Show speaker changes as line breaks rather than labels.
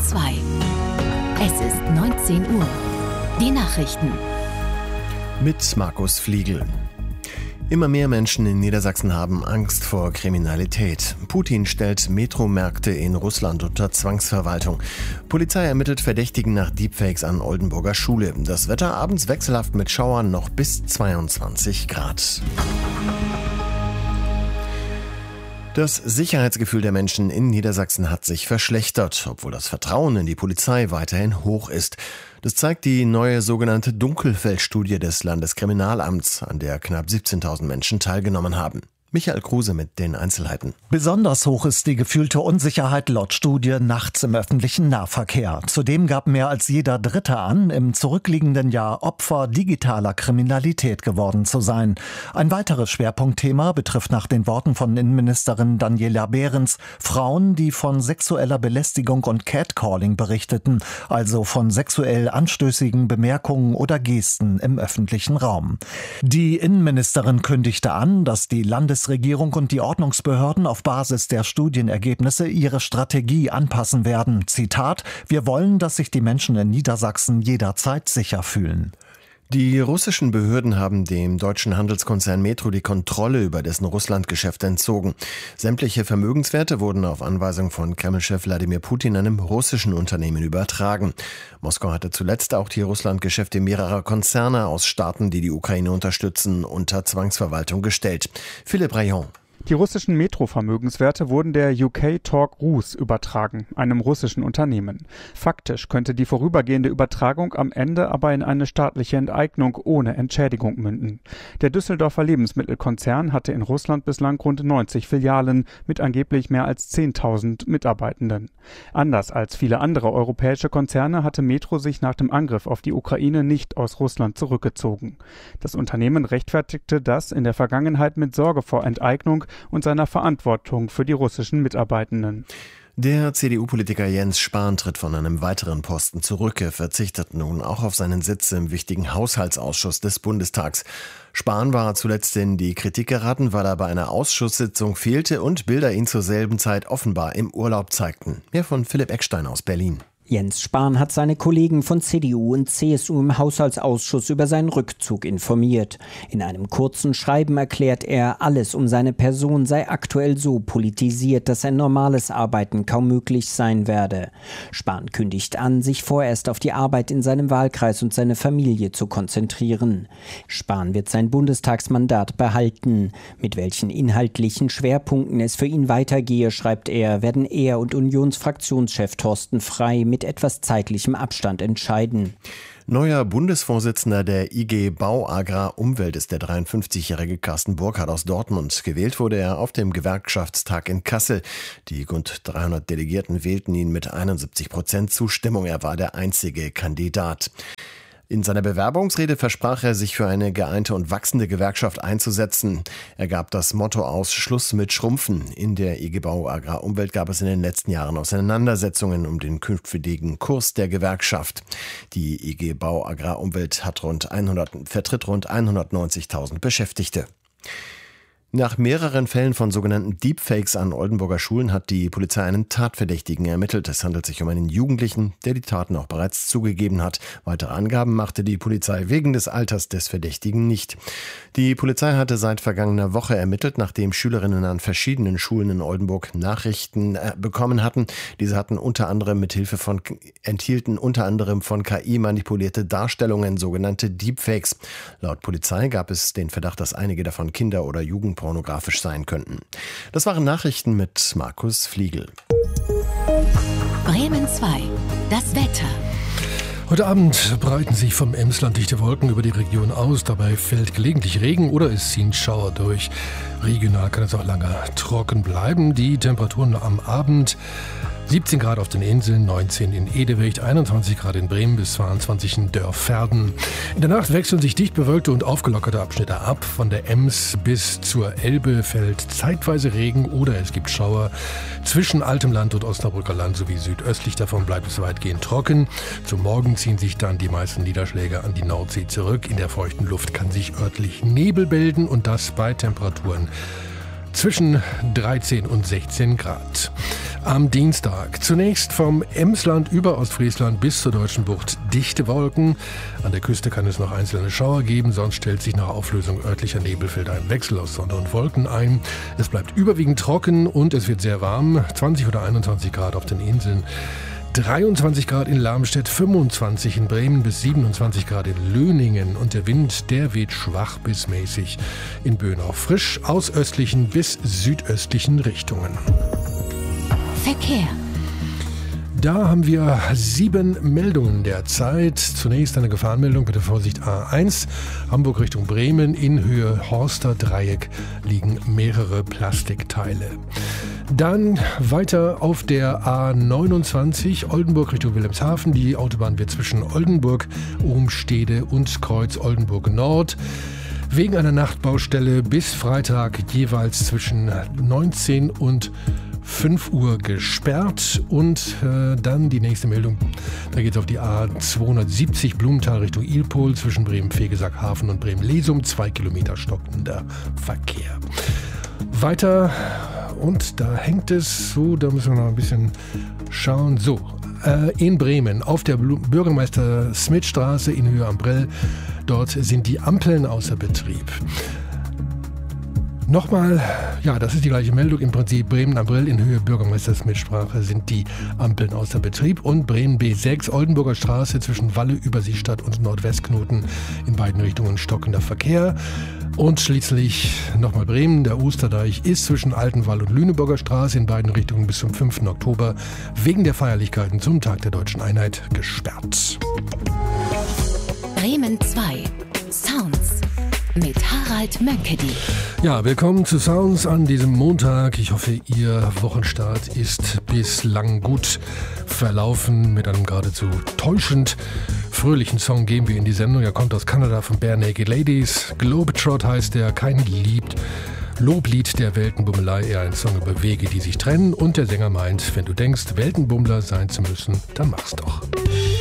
2. Es ist 19 Uhr. Die Nachrichten.
Mit Markus Fliegel. Immer mehr Menschen in Niedersachsen haben Angst vor Kriminalität. Putin stellt Metromärkte in Russland unter Zwangsverwaltung. Polizei ermittelt Verdächtigen nach Deepfakes an Oldenburger Schule. Das Wetter abends wechselhaft mit Schauern, noch bis 22 Grad. Das Sicherheitsgefühl der Menschen in Niedersachsen hat sich verschlechtert, obwohl das Vertrauen in die Polizei weiterhin hoch ist. Das zeigt die neue sogenannte Dunkelfeldstudie des Landeskriminalamts, an der knapp 17.000 Menschen teilgenommen haben. Michael Kruse mit den Einzelheiten.
Besonders hoch ist die gefühlte Unsicherheit laut Studie nachts im öffentlichen Nahverkehr. Zudem gab mehr als jeder Dritte an, im zurückliegenden Jahr Opfer digitaler Kriminalität geworden zu sein. Ein weiteres Schwerpunktthema betrifft nach den Worten von Innenministerin Daniela Behrens Frauen, die von sexueller Belästigung und Catcalling berichteten, also von sexuell anstößigen Bemerkungen oder Gesten im öffentlichen Raum. Die Innenministerin kündigte an, dass die Landesregierung und die Ordnungsbehörden auf Basis der Studienergebnisse ihre Strategie anpassen werden. Zitat: Wir wollen, dass sich die Menschen in Niedersachsen jederzeit sicher fühlen.
Die russischen Behörden haben dem deutschen Handelskonzern Metro die Kontrolle über dessen Russlandgeschäft entzogen. Sämtliche Vermögenswerte wurden auf Anweisung von Kreml-Chef Wladimir Putin einem russischen Unternehmen übertragen. Moskau hatte zuletzt auch die Russlandgeschäfte mehrerer Konzerne aus Staaten, die die Ukraine unterstützen, unter Zwangsverwaltung gestellt. Philipp Rayon.
Die russischen Metro-Vermögenswerte wurden der UK Talk Rus übertragen, einem russischen Unternehmen. Faktisch könnte die vorübergehende Übertragung am Ende aber in eine staatliche Enteignung ohne Entschädigung münden. Der Düsseldorfer Lebensmittelkonzern hatte in Russland bislang rund 90 Filialen mit angeblich mehr als 10.000 Mitarbeitenden. Anders als viele andere europäische Konzerne hatte Metro sich nach dem Angriff auf die Ukraine nicht aus Russland zurückgezogen. Das Unternehmen rechtfertigte das in der Vergangenheit mit Sorge vor Enteignung und seiner Verantwortung für die russischen Mitarbeitenden.
Der CDU-Politiker Jens Spahn tritt von einem weiteren Posten zurück. Er verzichtet nun auch auf seinen Sitz im wichtigen Haushaltsausschuss des Bundestags. Spahn war zuletzt in die Kritik geraten, weil er bei einer Ausschusssitzung fehlte und Bilder ihn zur selben Zeit offenbar im Urlaub zeigten. Mehr von Philipp Eckstein aus Berlin.
Jens Spahn hat seine Kollegen von CDU und CSU im Haushaltsausschuss über seinen Rückzug informiert. In einem kurzen Schreiben erklärt er, alles um seine Person sei aktuell so politisiert, dass ein normales Arbeiten kaum möglich sein werde. Spahn kündigt an, sich vorerst auf die Arbeit in seinem Wahlkreis und seine Familie zu konzentrieren. Spahn wird sein Bundestagsmandat behalten. Mit welchen inhaltlichen Schwerpunkten es für ihn weitergehe, schreibt er, werden er und Unionsfraktionschef Thorsten Frey mit etwas zeitlichem Abstand entscheiden.
Neuer Bundesvorsitzender der IG Bau Agrar Umwelt ist der 53-jährige Carsten Burkhardt aus Dortmund. Gewählt wurde er auf dem Gewerkschaftstag in Kassel. Die rund 300 Delegierten wählten ihn mit 71% Zustimmung. Er war der einzige Kandidat. In seiner Bewerbungsrede versprach er, sich für eine geeinte und wachsende Gewerkschaft einzusetzen. Er gab das Motto aus: Schluss mit Schrumpfen. In der IG Bau Agrar Umwelt gab es in den letzten Jahren Auseinandersetzungen um den künftigen Kurs der Gewerkschaft. Die IG Bau Agrar Umwelt vertritt rund 190.000 Beschäftigte. Nach mehreren Fällen von sogenannten Deepfakes an Oldenburger Schulen hat die Polizei einen Tatverdächtigen ermittelt. Es handelt sich um einen Jugendlichen, der die Taten auch bereits zugegeben hat. Weitere Angaben machte die Polizei wegen des Alters des Verdächtigen nicht. Die Polizei hatte seit vergangener Woche ermittelt, nachdem Schülerinnen an verschiedenen Schulen in Oldenburg Nachrichten bekommen hatten. Diese hatten enthielten unter anderem von KI manipulierte Darstellungen, sogenannte Deepfakes. Laut Polizei gab es den Verdacht, dass einige davon Kinder- oder jugendpornografisch sein könnten. Das waren Nachrichten mit Markus Fliegel.
Bremen 2. Das Wetter.
Heute Abend breiten sich vom Emsland dichte Wolken über die Region aus. Dabei fällt gelegentlich Regen oder es ziehen Schauer durch. Regional kann es auch lange trocken bleiben. Die Temperaturen am Abend: 17 Grad auf den Inseln, 19 in Edewicht, 21 Grad in Bremen bis 22 in Dörferden. In der Nacht wechseln sich dicht bewölkte und aufgelockerte Abschnitte ab. Von der Ems bis zur Elbe fällt zeitweise Regen oder es gibt Schauer. Zwischen Altem Land und Osnabrücker Land sowie südöstlich davon bleibt es weitgehend trocken. Zum Morgen ziehen sich dann die meisten Niederschläge an die Nordsee zurück. In der feuchten Luft kann sich örtlich Nebel bilden und das bei Temperaturen zwischen 13 und 16 Grad. Am Dienstag zunächst vom Emsland über Ostfriesland bis zur Deutschen Bucht dichte Wolken. An der Küste kann es noch einzelne Schauer geben, sonst stellt sich nach Auflösung örtlicher Nebelfelder ein Wechsel aus Sonne und Wolken ein. Es bleibt überwiegend trocken und es wird sehr warm, 20 oder 21 Grad auf den Inseln. 23 Grad in Lamstedt, 25 in Bremen bis 27 Grad in Löningen und der Wind, der weht schwach bis mäßig in Böen auch frisch aus östlichen bis südöstlichen Richtungen.
Verkehr.
Da haben wir 7 Meldungen derzeit. Zunächst eine Gefahrenmeldung, bitte Vorsicht A1. Hamburg Richtung Bremen, in Höhe Horster Dreieck liegen mehrere Plastikteile. Dann weiter auf der A29 Oldenburg Richtung Wilhelmshaven. Die Autobahn wird zwischen Oldenburg, Ohnstede und Kreuz Oldenburg Nord wegen einer Nachtbaustelle bis Freitag jeweils zwischen 19 und 5 Uhr gesperrt. Und dann die nächste Meldung, da geht es auf die A270 Blumenthal Richtung Ilpol zwischen Bremen-Vegesack-Hafen und Bremen-Lesum, 2 Kilometer stockender Verkehr. Weiter, und da hängt es so, da müssen wir noch ein bisschen schauen, so, in Bremen auf der Bürgermeister-Smith-Straße in Höhe am Brell, dort sind die Ampeln außer Betrieb. Nochmal, ja, das ist die gleiche Meldung, im Prinzip Bremen am Brell in Höhe Bürgermeistersmitsprache sind die Ampeln außer Betrieb und Bremen B6 Oldenburger Straße zwischen Walle, Überseestadt und Nordwestknoten in beiden Richtungen stockender Verkehr. Und schließlich nochmal Bremen, der Osterdeich ist zwischen Altenwall und Lüneburger Straße in beiden Richtungen bis zum 5. Oktober wegen der Feierlichkeiten zum Tag der Deutschen Einheit gesperrt.
Bremen 2. Sounds mit Harald Mönkedi.
Ja, willkommen zu Sounds an diesem Montag. Ich hoffe, Ihr Wochenstart ist bislang gut verlaufen. Mit einem geradezu täuschend fröhlichen Song gehen wir in die Sendung. Er kommt aus Kanada von Bare Naked Ladies. Globetrot heißt er, kein Loblied der Weltenbummelei, eher ein Song über Wege, die sich trennen. Und der Sänger meint, wenn du denkst, Weltenbummler sein zu müssen, dann mach's doch.